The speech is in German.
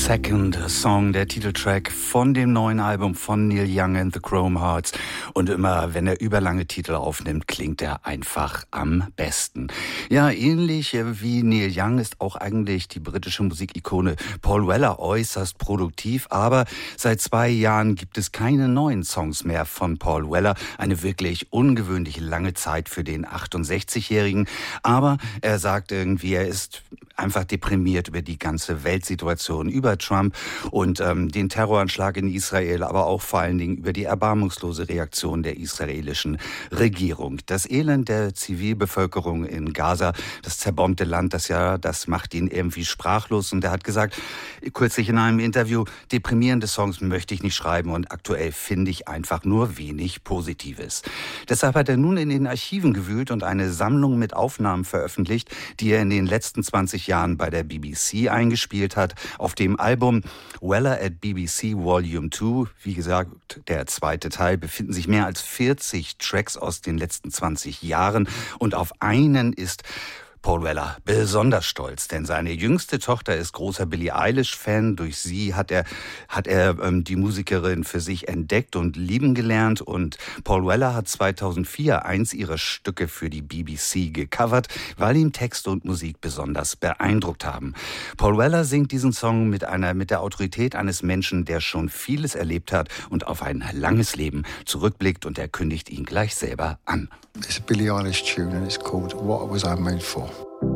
Second Song, der Titeltrack von dem neuen Album von Neil Young and the Chrome Hearts. Und immer, wenn er überlange Titel aufnimmt, klingt er einfach am besten. Ja, ähnlich wie Neil Young ist auch eigentlich die britische Musikikone Paul Weller äußerst produktiv. Aber seit 2 Jahren gibt es keine neuen Songs mehr von Paul Weller. Eine wirklich ungewöhnlich lange Zeit für den 68-Jährigen. Aber er sagt irgendwie, er ist einfach deprimiert über die ganze Weltsituation, über Trump und den Terroranschlag in Israel, aber auch vor allen Dingen über die erbarmungslose Reaktion der israelischen Regierung. Das Elend der Zivilbevölkerung in Gaza, das zerbombte Land, das macht ihn irgendwie sprachlos. Und er hat gesagt, kürzlich in einem Interview, deprimierende Songs möchte ich nicht schreiben und aktuell finde ich einfach nur wenig Positives. Deshalb hat er nun in den Archiven gewühlt und eine Sammlung mit Aufnahmen veröffentlicht, die er in den letzten 20 Jahren bei der BBC eingespielt hat. Auf dem Album Weller at BBC Volume 2, wie gesagt, der zweite Teil, befinden sich mehr als 40 Tracks aus den letzten 20 Jahren und auf einen ist Paul Weller besonders stolz, denn seine jüngste Tochter ist großer Billie Eilish-Fan. Durch sie hat er die Musikerin für sich entdeckt und lieben gelernt. Und Paul Weller hat 2004 eins ihrer Stücke für die BBC gecovert, weil ihm Text und Musik besonders beeindruckt haben. Paul Weller singt diesen Song mit der Autorität eines Menschen, der schon vieles erlebt hat und auf ein langes Leben zurückblickt. Und er kündigt ihn gleich selber an. It's a Billie Eilish tune and it's called What Was I Made For?